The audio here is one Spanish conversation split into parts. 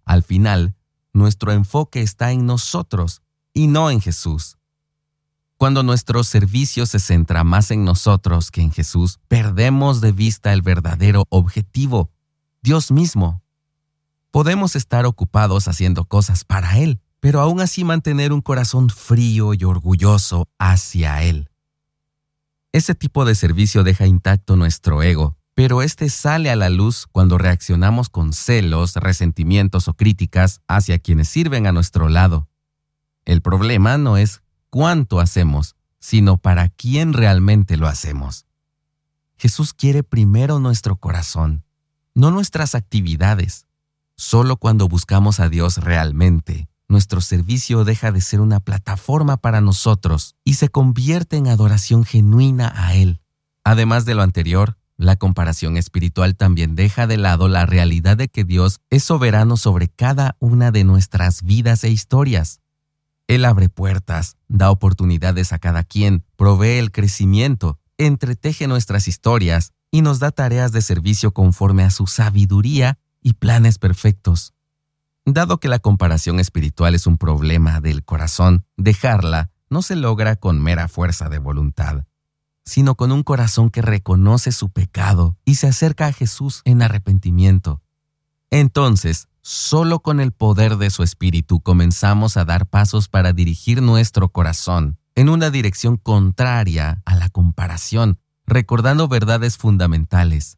Al final, nuestro enfoque está en nosotros y no en Jesús. Cuando nuestro servicio se centra más en nosotros que en Jesús, perdemos de vista el verdadero objetivo, Dios mismo. Podemos estar ocupados haciendo cosas para Él, pero aún así mantener un corazón frío y orgulloso hacia Él. Ese tipo de servicio deja intacto nuestro ego, pero este sale a la luz cuando reaccionamos con celos, resentimientos o críticas hacia quienes sirven a nuestro lado. El problema no es cuánto hacemos, sino para quién realmente lo hacemos. Jesús quiere primero nuestro corazón, no nuestras actividades. Solo cuando buscamos a Dios realmente, nuestro servicio deja de ser una plataforma para nosotros y se convierte en adoración genuina a Él. Además de lo anterior, la comparación espiritual también deja de lado la realidad de que Dios es soberano sobre cada una de nuestras vidas e historias. Él abre puertas, da oportunidades a cada quien, provee el crecimiento, entreteje nuestras historias y nos da tareas de servicio conforme a su sabiduría y planes perfectos. Dado que la comparación espiritual es un problema del corazón, dejarla no se logra con mera fuerza de voluntad, sino con un corazón que reconoce su pecado y se acerca a Jesús en arrepentimiento. Entonces, solo con el poder de su Espíritu comenzamos a dar pasos para dirigir nuestro corazón en una dirección contraria a la comparación, recordando verdades fundamentales.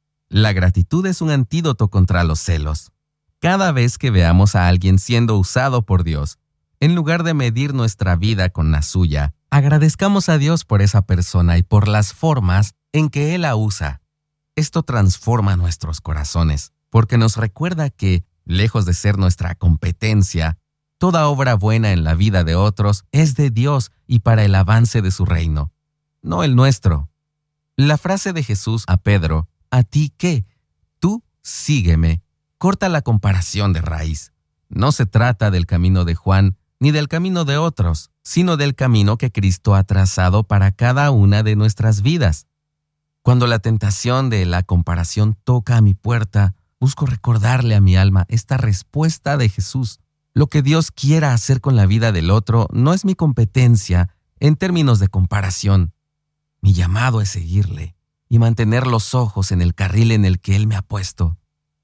La gratitud es un antídoto contra los celos. Cada vez que veamos a alguien siendo usado por Dios, en lugar de medir nuestra vida con la suya, agradezcamos a Dios por esa persona y por las formas en que Él la usa. Esto transforma nuestros corazones, porque nos recuerda que, lejos de ser nuestra competencia, toda obra buena en la vida de otros es de Dios y para el avance de su reino, no el nuestro. La frase de Jesús a Pedro, ¿a ti qué? Tú sígueme, corta la comparación de raíz. No se trata del camino de Juan ni del camino de otros, sino del camino que Cristo ha trazado para cada una de nuestras vidas. Cuando la tentación de la comparación toca a mi puerta, busco recordarle a mi alma esta respuesta de Jesús. Lo que Dios quiera hacer con la vida del otro no es mi competencia en términos de comparación. Mi llamado es seguirle y mantener los ojos en el carril en el que Él me ha puesto.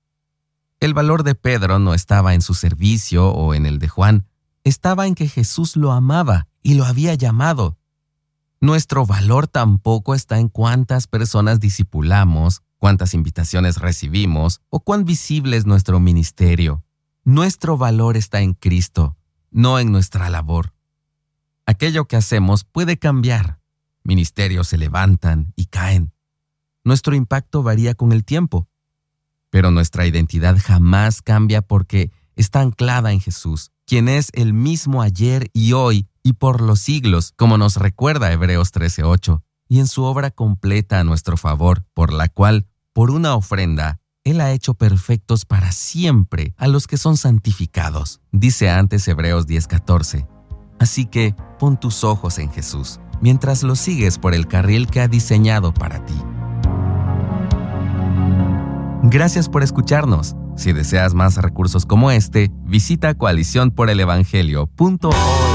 El valor de Pedro no estaba en su servicio o en el de Juan, estaba en que Jesús lo amaba y lo había llamado. Nuestro valor tampoco está en cuántas personas discipulamos, cuántas invitaciones recibimos o cuán visible es nuestro ministerio. Nuestro valor está en Cristo, no en nuestra labor. Aquello que hacemos puede cambiar. Ministerios se levantan y caen. Nuestro impacto varía con el tiempo. Pero nuestra identidad jamás cambia porque está anclada en Jesús, quien es el mismo ayer y hoy y por los siglos, como nos recuerda Hebreos 13:8, y en su obra completa a nuestro favor, por la cual, por una ofrenda, Él ha hecho perfectos para siempre a los que son santificados, dice antes Hebreos 10:14. Así que pon tus ojos en Jesús, mientras lo sigues por el carril que ha diseñado para ti. Gracias por escucharnos. Si deseas más recursos como este, visita coaliciónporelevangelio.org.